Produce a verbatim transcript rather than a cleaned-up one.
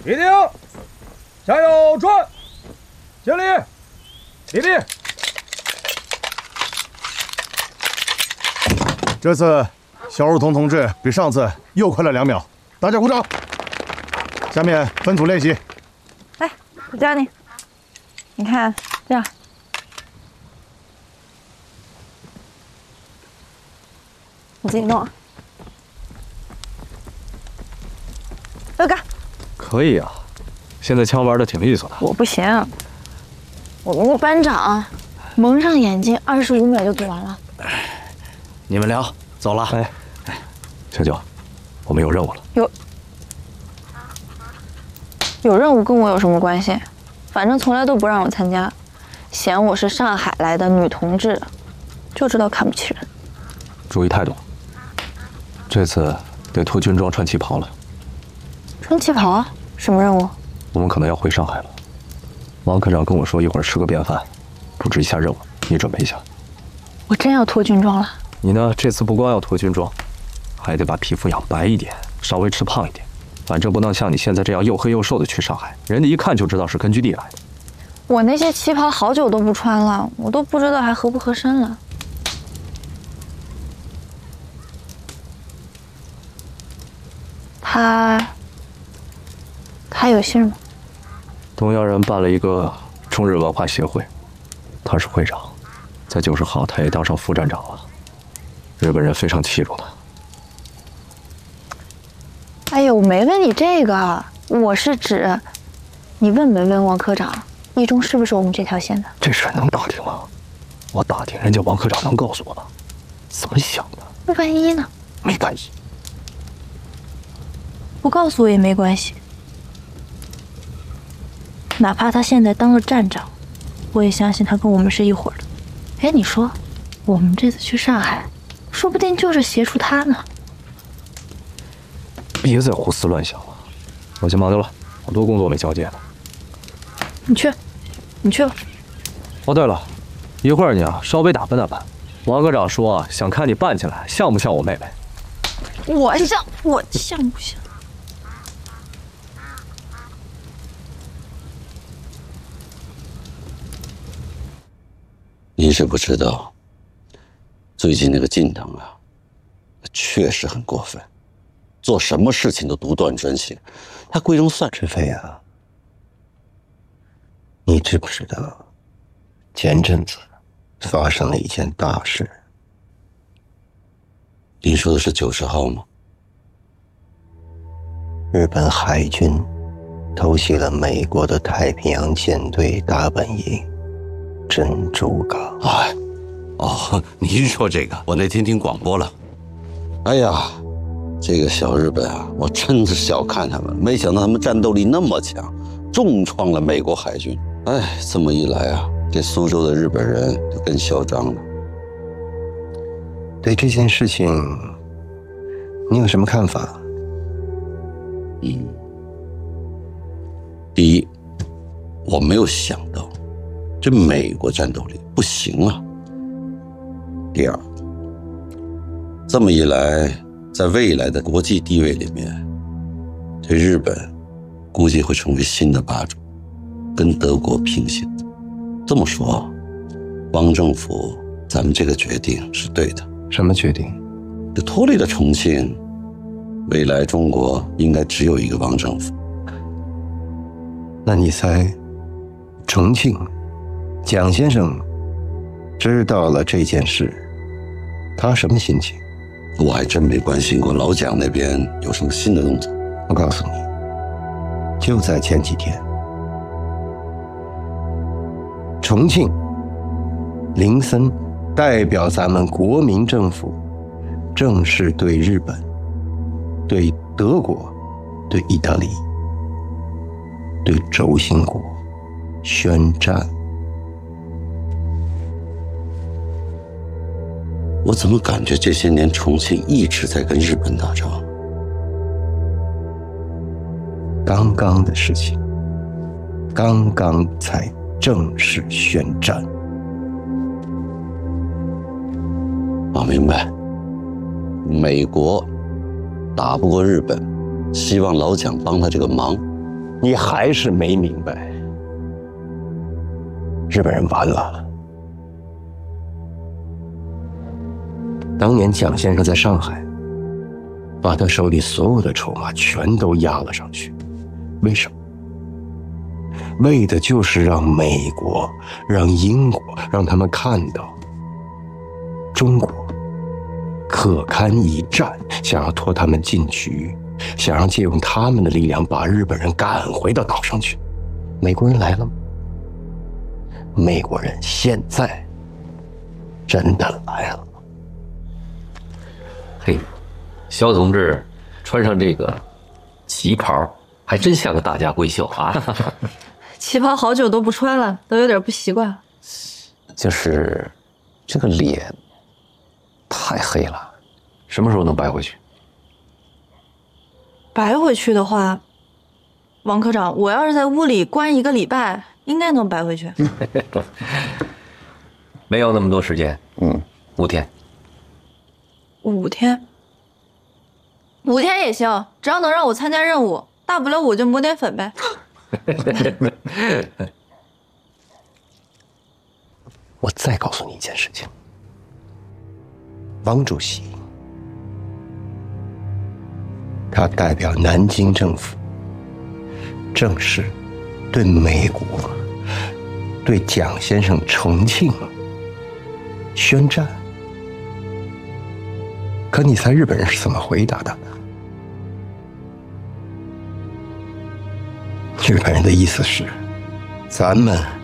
立定，向右转，敬礼，立定。 这次小乳童同志比上次又快了两秒，大家鼓掌。下面分组练习。 来，我教你。你看，这样。你自己弄。六个。 可以啊，现在枪玩的挺利索的。 我不行，我们的班长蒙上眼睛，二十五秒就读完了。 你们聊，走了。哎哎，小九，我们有任务了。 有。有任务跟我有什么关系？反正从来都不让我参加，嫌我是上海来的女同志，就知道看不起人。 注意态度。这次得脱军装穿旗袍了。 穿旗袍？什么任务？ 我们可能要回上海了。王科长跟我说，一会儿吃个便饭，布置一下任务，你准备一下。 我真要脱军装了。 你呢？这次不光要脱军装，还得把皮肤养白一点，稍微吃胖一点。反正不能像你现在这样又黑又瘦的去上海，人家一看就知道是根据地来的。 我那些旗袍好久都不穿了，我都不知道还合不合身了。他，他有信吗？ 东洋人办了一个中日文化协会，他是会长，在九十号他也当上副站长了。日本人非常器重他。 哎呦，我没问你这个，我是指，你问没问王科长，一中是不是我们这条线的？ 这事能打听吗？我打听人家王科长能告诉我吗？怎么想的？ 那万一呢？ 没关系， 不告诉我也没关系。哪怕他现在当了站长，我也相信他跟我们是一伙的。哎，你说，我们这次去上海，说不定就是协助他呢。 别再胡思乱想了，我先忙去了，好多工作没交接呢。 你去，你去吧。 哦，对了，一会儿你啊稍微打扮打扮。王科长说啊，想看你扮起来像不像我妹妹？ 我像，我像不像？ 您是不知道，最近那个近藤啊，确实很过分。做什么事情都独断专行，他归中算志飞啊，你知不知道，前阵子发生了一件大事？ 您说的是九十号吗？ 日本海军偷袭了美国的太平洋舰队大本营珍珠港。 哎，哦，您说这个，我那天听广播了。哎呀。这个小日本啊，我真是小看他们，没想到他们战斗力那么强，重创了美国海军。哎，这么一来啊，这苏州的日本人就更嚣张了。 对这件事情，你有什么看法？ 嗯，第一，我没有想到，这美国战斗力不行啊。第二，这么一来。在未来的国际地位里面，这日本估计会成为新的霸主，跟德国平行。这么说，汪政府，咱们这个决定是对的。 什么决定？ 这脱离了重庆，未来中国应该只有一个汪政府。 那你猜，重庆蒋先生知道了这件事，他什么心情？ 我还真没关心过老蒋那边有什么新的动作。 我告诉你，就在前几天，重庆林森代表咱们国民政府正式对日本、对德国、对意大利、对轴心国宣战。 我怎么感觉这些年重庆一直在跟日本打仗？ 刚刚的事情，刚刚才正式宣战。 我明白，美国打不过日本，希望老蒋帮他这个忙， 你还是没明白，日本人完了。当年蒋先生在上海，把他手里所有的筹码全都压了上去，为什么？为的就是让美国、让英国，让他们看到中国可堪一战，想要拖他们进局，想要借用他们的力量把日本人赶回到岛上去。美国人来了吗？美国人现在真的来了。 嘿，肖同志穿上这个旗袍，还真像个大家闺秀啊！ 旗袍好久都不穿了，都有点不习惯。 就是这个脸太黑了，什么时候能白回去？ 白回去的话，王科长，我要是在屋里关一个礼拜，应该能白回去。 没有那么多时间，嗯，五天。 五天，五天也行，只要能让我参加任务，大不了我就抹点粉呗。 我再告诉你一件事情，汪主席，他代表南京政府，正式对美国、对蒋先生重庆宣战。可你猜日本人是怎么回答的？日本人的意思是，咱们